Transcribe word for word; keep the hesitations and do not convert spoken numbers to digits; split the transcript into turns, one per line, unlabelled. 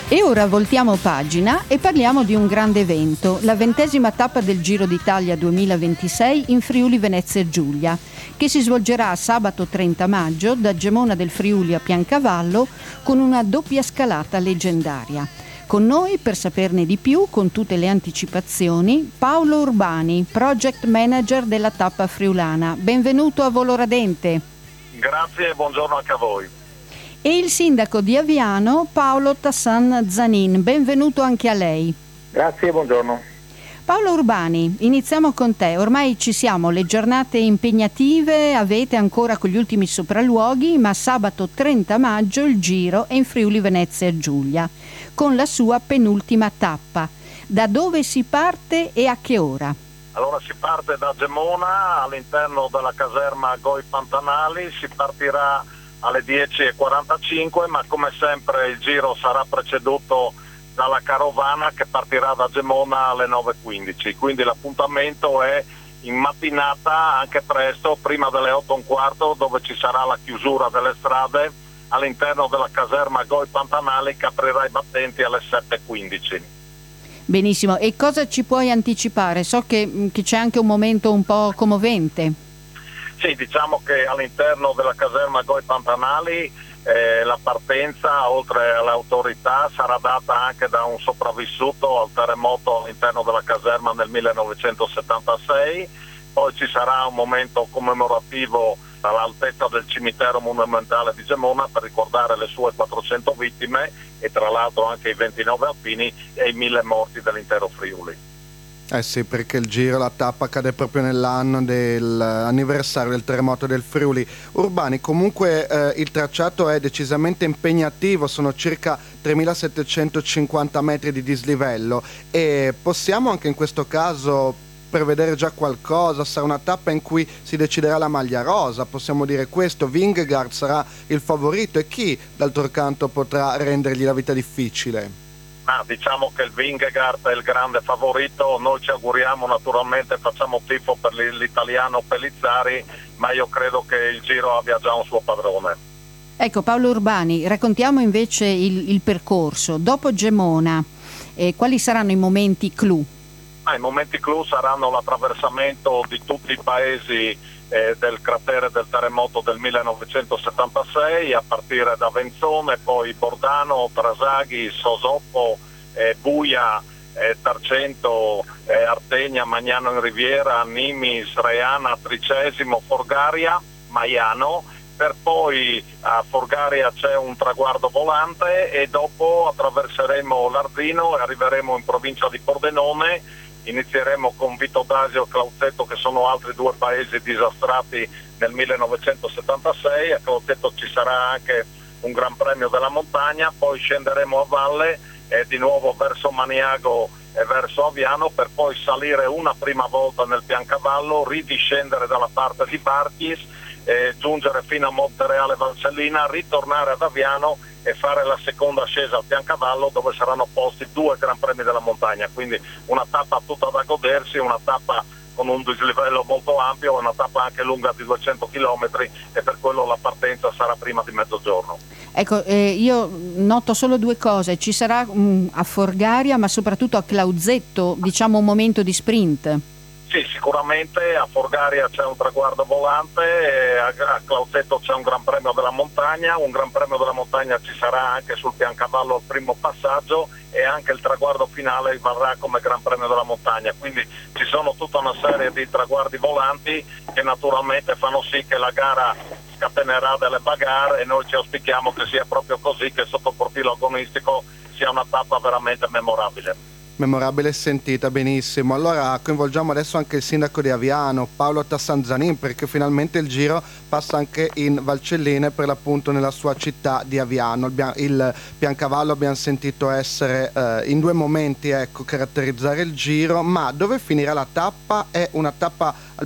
E ora voltiamo pagina e parliamo di un grande evento, la ventesima tappa del Giro d'Italia duemilaventisei in Friuli Venezia Giulia, che si svolgerà sabato trenta maggio da Gemona del Friuli a Piancavallo con una doppia scalata leggendaria. Con noi, per saperne di più, con tutte le anticipazioni, Paolo Urbani, Project Manager della tappa friulana. Benvenuto a Volo Radente.
Grazie e buongiorno anche a voi.
E il sindaco di Aviano, Paolo Tassan Zanin. Benvenuto anche a lei.
Grazie, buongiorno.
Paolo Urbani, iniziamo con te. Ormai ci siamo, le giornate impegnative avete ancora con gli ultimi sopralluoghi, ma sabato trenta maggio il Giro è in Friuli Venezia Giulia, con la sua penultima tappa. Da dove si parte e a che ora?
Allora si parte da Gemona, all'interno della caserma Goi Pantanali, si partirà alle dieci e quarantacinque, ma come sempre il giro sarà preceduto dalla carovana che partirà da Gemona alle nove e quindici, quindi l'appuntamento è in mattinata, anche presto, prima delle otto e un quarto, dove ci sarà la chiusura delle strade all'interno della caserma Goi Pantanali, che aprirà i battenti alle sette e quindici.
Benissimo, e cosa ci puoi anticipare? So che, che c'è anche un momento un po' commovente.
Sì, diciamo che all'interno della caserma Goi Pantanali eh, la partenza, oltre alle autorità, sarà data anche da un sopravvissuto al terremoto all'interno della caserma nel millenovecentosettantasei, poi ci sarà un momento commemorativo all'altezza del cimitero monumentale di Gemona per ricordare le sue quattrocento vittime e tra l'altro anche i ventinove alpini e i mille morti dell'intero Friuli.
Eh sì, perché il Giro, la tappa cade proprio nell'anno dell'anniversario del terremoto del Friuli. Urbani, comunque eh, il tracciato è decisamente impegnativo, sono circa tremilasettecentocinquanta metri di dislivello e possiamo anche in questo caso prevedere già qualcosa. Sarà una tappa in cui si deciderà la maglia rosa, possiamo dire questo. Vingegaard sarà il favorito e chi d'altro canto potrà rendergli la vita difficile?
Ah, diciamo che il Vingegaard è il grande favorito, noi ci auguriamo, naturalmente facciamo tifo per l'italiano Pellizzari, ma io credo che il Giro abbia già un suo padrone.
Ecco, Paolo Urbani, raccontiamo invece il, il percorso. Dopo Gemona, eh, quali saranno i momenti clou?
Ah, I momenti clou saranno l'attraversamento di tutti i paesi eh, del cratere del terremoto del millenovecentosettantasei, a partire da Venzone, poi Bordano, Trasaghi, Sosoppo, eh, Buia, eh, Tarcento, eh, Artegna, Magnano in Riviera, Nimis, Reana, Tricesimo, Forgaria, Maiano, per poi a Forgaria c'è un traguardo volante e dopo attraverseremo l'Ardino e arriveremo in provincia di Pordenone. Inizieremo con Vito d'Asio e Clauzetto, che sono altri due paesi disastrati nel millenovecentosettantasei. A Clauzetto ci sarà anche un Gran Premio della montagna, poi scenderemo a valle e di nuovo verso Maniago e verso Aviano, per poi salire una prima volta nel Piancavallo, ridiscendere dalla parte di Barchis, eh, giungere fino a Montereale Valcellina, ritornare ad Aviano e fare la seconda ascesa al Piancavallo, dove saranno posti due Gran Premi della montagna, quindi una tappa tutta da godersi, una tappa con un dislivello molto ampio, una tappa anche lunga di duecento chilometri e per quello la partenza sarà prima di mezzogiorno.
Ecco, eh, io noto solo due cose, ci sarà mh, a Forgaria ma soprattutto a Clauzetto, diciamo, un momento di sprint.
Sì, sicuramente a Forgaria c'è un traguardo volante, e a Clauzetto c'è un Gran Premio della montagna, un Gran Premio della montagna ci sarà anche sul Piancavallo al primo passaggio e anche il traguardo finale varrà come Gran Premio della montagna, quindi ci sono tutta una serie di traguardi volanti che naturalmente fanno sì che la gara scatenerà delle bagarre e noi ci auspichiamo che sia proprio così, che sotto il profilo agonistico sia una tappa veramente memorabile.
Memorabile e sentita, benissimo. Allora coinvolgiamo adesso anche il sindaco di Aviano, Paolo Tassan Zanin, perché finalmente il Giro passa anche in Valcelline, per l'appunto nella sua città di Aviano. Il Piancavallo abbiamo sentito essere eh, in due momenti, ecco, caratterizzare il Giro, ma dove finirà la tappa? È una tappa al